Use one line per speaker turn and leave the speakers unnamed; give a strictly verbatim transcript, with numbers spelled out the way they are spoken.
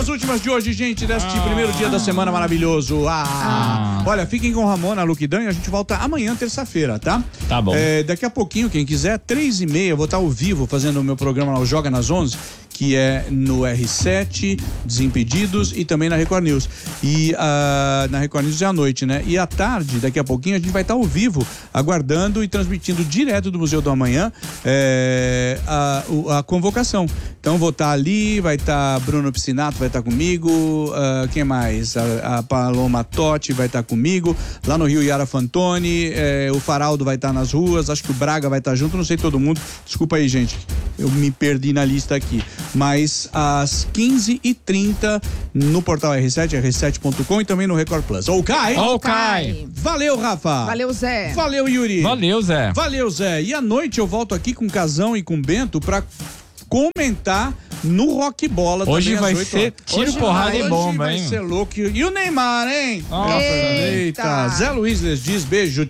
as últimas de hoje, gente, deste ah. primeiro dia da semana maravilhoso. Ah. ah. Olha, fiquem com o Ramona Luquidan e a gente volta amanhã, terça-feira, tá?
Tá bom.
É, daqui a pouquinho, quem quiser, três e meia, eu vou estar ao vivo fazendo o meu programa lá, o Joga nas onze, que é no R sete, Desimpedidos e também na Record News. E uh, na Record News é à noite, né? E à tarde, daqui a pouquinho, a gente vai estar ao vivo, aguardando e transmitindo direto do Museu do Amanhã é, a, a convocação. Então vou estar ali, vai estar Bruno Piscinato, vai estar comigo, uh, quem mais? A, a Paloma Totti vai estar comigo, lá no Rio Yara Fantoni, é, o Faraldo vai estar nas ruas, acho que o Braga vai estar junto, não sei todo mundo, desculpa aí, gente, eu me perdi na lista aqui. Mas às quinze e trinta no portal R sete, R sete ponto com e também no Record Plus. Ok?
Ok.
Valeu, Rafa.
Valeu, Zé.
Valeu, Yuri.
Valeu, Zé.
Valeu, Zé. E à noite eu volto aqui com o Casão e com o Bento pra comentar no Rock Bola.
Hoje vai ser tiro,
hoje
porrada
vai,
e bomba,
hoje
hein?
Vai ser louco. E o Neymar, hein?
Nossa,
eita. Zé Luiz les diz, beijo,